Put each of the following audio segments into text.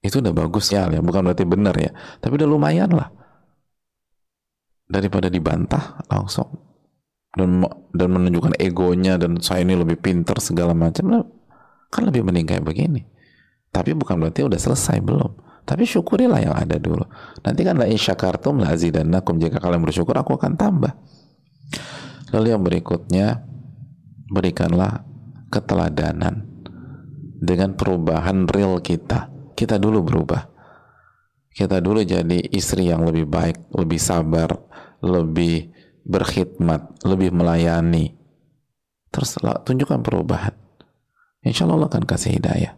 Itu udah bagus ya, bukan berarti benar ya, tapi udah lumayan lah daripada dibantah langsung dan menunjukkan egonya dan saya ini lebih pintar segala macam. Kan lebih mending kayak begini. Tapi bukan berarti udah selesai, belum. Tapi syukurilah yang ada dulu. Nanti kan la in syakartum la azidannakum, jika kalian bersyukur aku akan tambah. Lalu yang berikutnya, berikanlah keteladanan dengan perubahan real kita. Kita dulu berubah. Kita dulu jadi istri yang lebih baik, lebih sabar, lebih berkhidmat, lebih melayani. Terus tunjukkan perubahan. Insya Allah akan kasih hidayah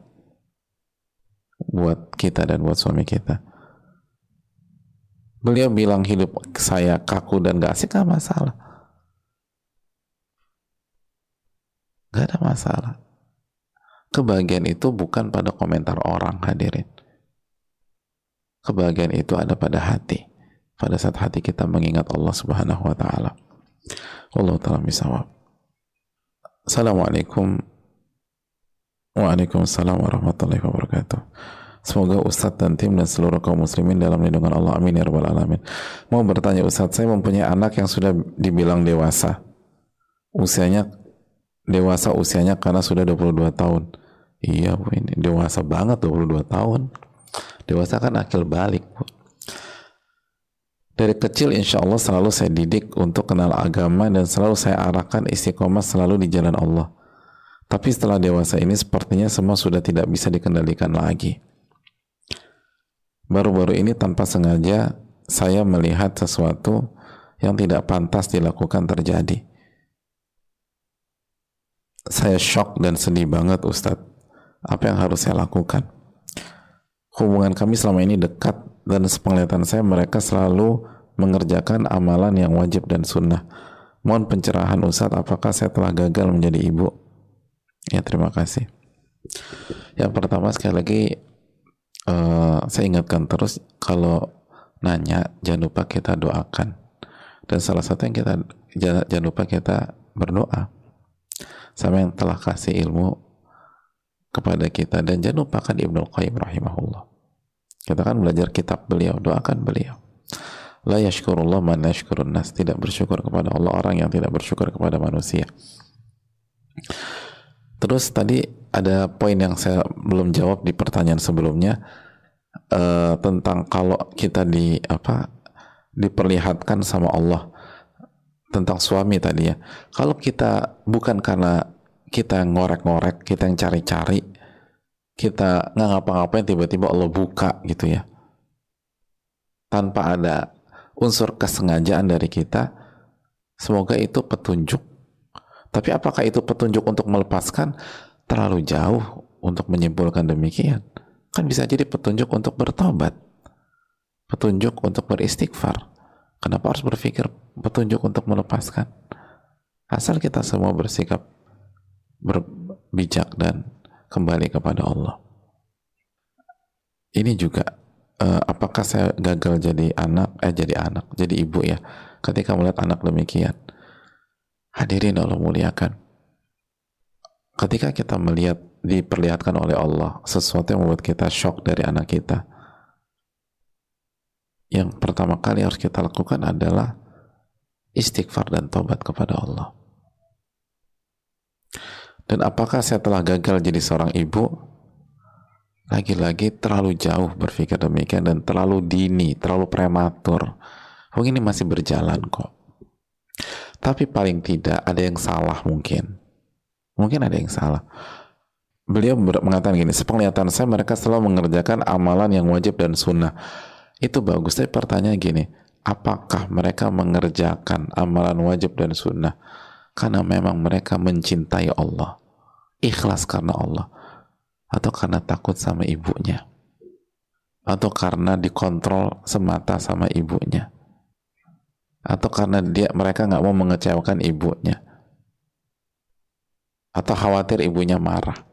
buat kita dan buat suami kita. Beliau bilang hidup saya kaku dan gak asik, gak masalah. Gak ada masalah. Kebahagiaan itu bukan pada komentar orang, hadirin. Kebahagiaan itu ada pada hati. Pada saat hati kita mengingat Allah Subhanahu wa ta'ala. Wallahu ta'ala bisawab. Assalamualaikum. Waalaikumsalam warahmatullahi wabarakatuh. Semoga Ustadz dan tim dan seluruh kaum muslimin dalam lindungan Allah, amin ya rabbal alamin. Mau bertanya Ustadz, saya mempunyai anak yang sudah dibilang dewasa. Usianya karena sudah 22 tahun. Iya Bu, ini dewasa banget 22 tahun. Dewasa kan akil balik Bu. Dari kecil insya Allah selalu saya didik untuk kenal agama dan selalu saya arahkan istiqomah selalu di jalan Allah. Tapi setelah dewasa ini sepertinya semua sudah tidak bisa dikendalikan lagi. Baru-baru ini tanpa sengaja saya melihat sesuatu yang tidak pantas dilakukan terjadi. Saya shock dan sedih banget Ustadz. Apa yang harus saya lakukan? Hubungan kami selama ini dekat dan sepenglihatan saya mereka selalu mengerjakan amalan yang wajib dan sunnah. Mohon pencerahan Ustadz, apakah saya telah gagal menjadi ibu? Ya, terima kasih. Yang pertama sekali lagi saya ingatkan terus, kalau nanya jangan lupa kita doakan, dan salah satu yang kita jangan lupa kita berdoa sama yang telah kasih ilmu kepada kita, dan jangan lupakan Ibnul Qayyim rahimahullah. Kita kan belajar kitab beliau, doakan beliau. La yashkurullah man la yashkurun nas, tidak bersyukur kepada Allah orang yang tidak bersyukur kepada manusia. Terus tadi ada poin yang saya belum jawab di pertanyaan sebelumnya, tentang kalau kita diperlihatkan sama Allah tentang suami tadi ya. Kalau kita bukan karena kita yang ngorek-ngorek, kita yang cari-cari, kita nggak ngapa-ngapain tiba-tiba Allah buka gitu ya, tanpa ada unsur kesengajaan dari kita, semoga itu petunjuk. Tapi apakah itu petunjuk untuk melepaskan? Terlalu jauh untuk menyimpulkan demikian. Kan bisa jadi petunjuk untuk bertobat, petunjuk untuk beristighfar. Kenapa harus berpikir petunjuk untuk melepaskan? Asal kita semua bersikap berbijak dan kembali kepada Allah. Ini juga apakah saya gagal jadi jadi ibu ya ketika melihat anak demikian? Hadirin Allah muliakan, ketika kita melihat diperlihatkan oleh Allah sesuatu yang membuat kita shock dari anak kita, yang pertama kali harus kita lakukan adalah istighfar dan tobat kepada Allah. Dan apakah saya telah gagal jadi seorang ibu? Lagi-lagi terlalu jauh berpikir demikian dan terlalu dini, terlalu prematur. Mungkin ini masih berjalan kok. Tapi paling tidak ada yang salah mungkin. Mungkin ada yang salah. Beliau mengatakan gini, sepenglihatan saya mereka selalu mengerjakan amalan yang wajib dan sunnah. Itu bagus, tapi pertanyaan gini, apakah mereka mengerjakan amalan wajib dan sunnah karena memang mereka mencintai Allah, ikhlas karena Allah, atau karena takut sama ibunya, atau karena dikontrol semata sama ibunya, atau karena mereka nggak mau mengecewakan ibunya, atau khawatir ibunya marah?